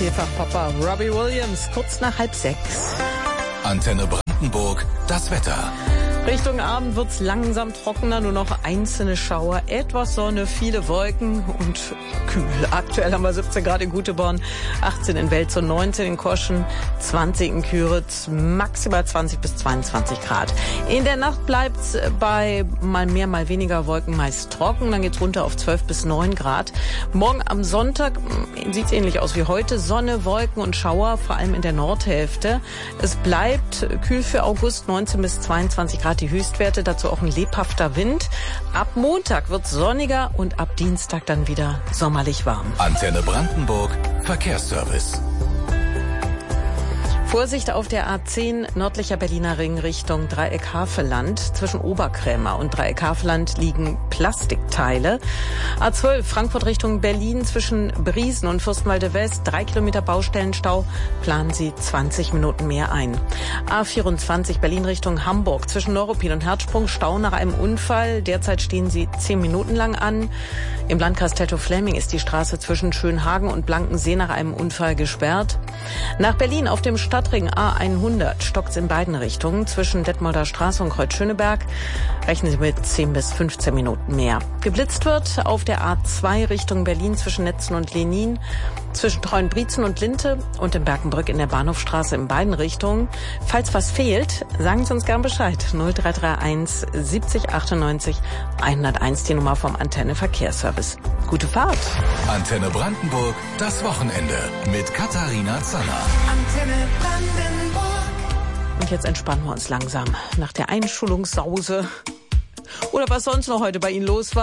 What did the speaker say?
Vielfach Papa Robbie Williams, kurz nach 5:30. Antenne Brandenburg, das Wetter. Richtung Abend wird's langsam trockener, nur noch einzelne Schauer, etwas Sonne, viele Wolken und kühl. Aktuell haben wir 17 Grad in Guteborn, 18 in Welz und 19 in Koschen, 20 in Küritz, maximal 20 bis 22 Grad. In der Nacht bleibt's bei mal mehr, mal weniger Wolken meist trocken, dann geht's runter auf 12 bis 9 Grad. Morgen am Sonntag sieht's ähnlich aus wie heute, Sonne, Wolken und Schauer, vor allem in der Nordhälfte. Es bleibt kühl für August, 19 bis 22 Grad. Die Höchstwerte, dazu auch ein lebhafter Wind. Ab Montag wird es sonniger und ab Dienstag dann wieder sommerlich warm. Antenne Brandenburg, Verkehrsservice. Vorsicht auf der A10 nördlicher Berliner Ring Richtung Dreieck-Havelland. Zwischen Oberkrämer und Dreieck-Havelland liegen Plastikteile. A12 Frankfurt Richtung Berlin zwischen Briesen und Fürstenwalde West. 3 Kilometer Baustellenstau. Planen Sie 20 Minuten mehr ein. A24 Berlin Richtung Hamburg zwischen Neuruppin und Herzsprung. Stau nach einem Unfall. Derzeit stehen Sie 10 Minuten lang an. Im Landkreis Teltow-Fläming ist die Straße zwischen Schönhagen und Blankensee nach einem Unfall gesperrt. Nach Berlin auf dem Stadtring A100 stockt's in beiden Richtungen. Zwischen Detmolder Straße und Kreuz-Schöneberg rechnen Sie mit 10 bis 15 Minuten mehr. Geblitzt wird auf der A2 Richtung Berlin zwischen Netzen und Lenin, zwischen Treuenbrietzen und Linte und in Berkenbrück in der Bahnhofstraße in beiden Richtungen. Falls was fehlt, sagen Sie uns gern Bescheid. 0331 70 98 101, die Nummer vom Antenne Verkehrsservice. Gute Fahrt. Antenne Brandenburg, das Wochenende mit Katharina Zanner. Antenne Brandenburg. Und jetzt entspannen wir uns langsam nach der Einschulungssause oder was sonst noch heute bei Ihnen los war.